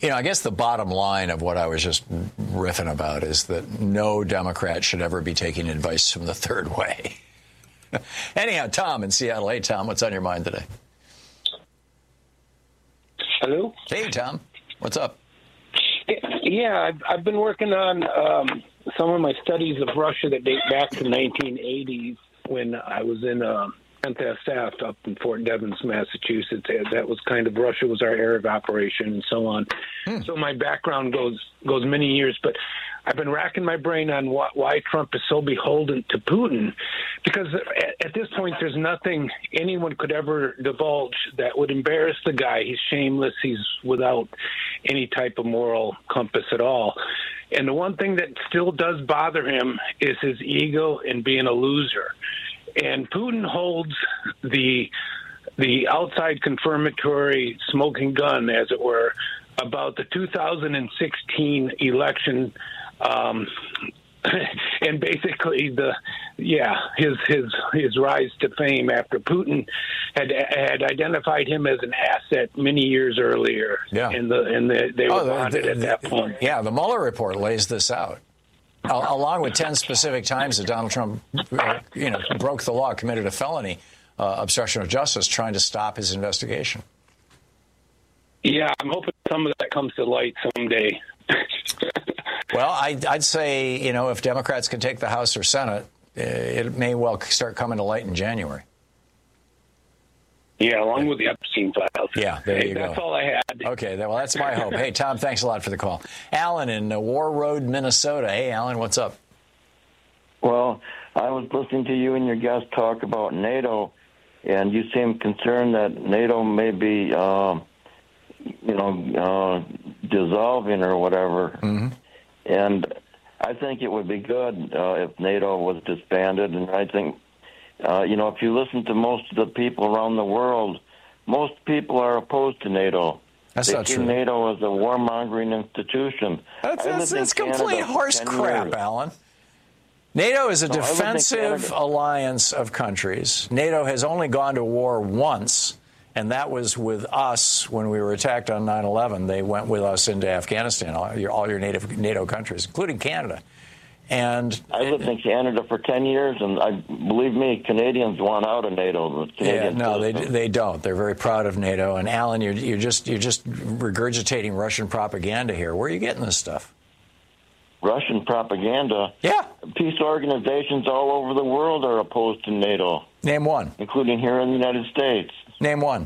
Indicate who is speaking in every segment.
Speaker 1: I guess the bottom line of what I was just riffing about is that no Democrat should ever be taking advice from the third way. Anyhow, Tom in Seattle. Hey, Tom, what's on your mind today?
Speaker 2: Hello?
Speaker 1: Hey, Tom. What's up?
Speaker 2: Yeah, I've been working on some of my studies of Russia that date back to the 1980s when I was in NSF up in Fort Devens, Massachusetts. That was kind of Russia was our area of operation and so on. So my background goes many years, but I've been racking my brain on why Trump is so beholden to Putin, because at this point there's nothing anyone could ever divulge that would embarrass the guy. He's shameless. He's without any type of moral compass at all. And the one thing that still does bother him is his ego and being a loser. And Putin holds the outside confirmatory smoking gun, as it were, about the 2016 election, and basically his rise to fame after Putin had identified him as an asset many years earlier.
Speaker 1: Yeah,
Speaker 2: and they were bonded at that point.
Speaker 1: Yeah, the Mueller report lays this out. Along with 10 specific times that Donald Trump, broke the law, committed a felony, obstruction of justice, trying to stop his investigation.
Speaker 2: Yeah, I'm hoping some of that comes to light someday.
Speaker 1: Well, I'd say, if Democrats can take the House or Senate, it may well start coming to light in January.
Speaker 2: Yeah, along with the Epstein files.
Speaker 1: Yeah, there you go.
Speaker 2: That's all I had.
Speaker 1: Okay, well, that's my hope. Hey, Tom, thanks a lot for the call. Alan in War Road, Minnesota. Hey, Alan, what's up?
Speaker 3: Well, I was listening to you and your guest talk about NATO, and you seem concerned that NATO may be, dissolving or whatever. Mm-hmm. And I think it would be good if NATO was disbanded, and I think if you listen to most of the people around the world, most people are opposed to NATO.
Speaker 1: That's not
Speaker 3: true.
Speaker 1: true.
Speaker 3: NATO is a warmongering institution.
Speaker 1: That's complete horse crap, Alan. NATO is a defensive alliance of countries. NATO has only gone to war once, and that was with us when we were attacked on 9/11. They went with us into Afghanistan, all your NATO countries, including Canada. And
Speaker 3: I lived in Canada for 10 years, and believe me, Canadians want out of NATO.
Speaker 1: They don't. They're very proud of NATO. And Alan, you're just regurgitating Russian propaganda here. Where are you getting this stuff?
Speaker 3: Russian propaganda?
Speaker 1: Yeah.
Speaker 3: Peace organizations all over the world are opposed to NATO.
Speaker 1: Name one.
Speaker 3: Including here in the United States.
Speaker 1: Name one.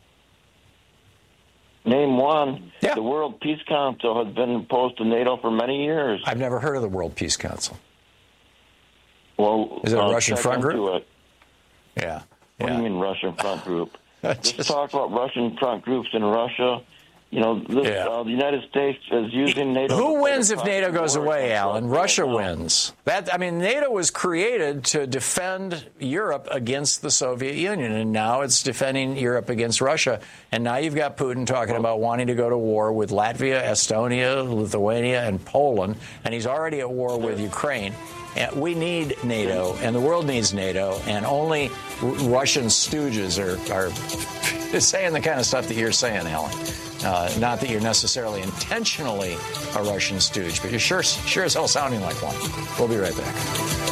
Speaker 3: Name one.
Speaker 1: Yeah.
Speaker 3: The World Peace Council has been opposed to NATO for many years.
Speaker 1: I've never heard of the World Peace Council.
Speaker 3: Well,
Speaker 1: is it a Russian front group?
Speaker 3: It.
Speaker 1: Yeah.
Speaker 3: What do you mean Russian front group? Let's talk about Russian front groups in Russia. The United States is using NATO.
Speaker 1: Who wins if NATO goes away, Alan? Russia wins. NATO was created to defend Europe against the Soviet Union, and now it's defending Europe against Russia. And now you've got Putin talking about wanting to go to war with Latvia, Estonia, Lithuania, and Poland, and he's already at war with Ukraine. And we need NATO, and the world needs NATO, and only Russian stooges are saying the kind of stuff that you're saying, Alan. Not that you're necessarily intentionally a Russian stooge, but you're sure as hell sounding like one. We'll be right back.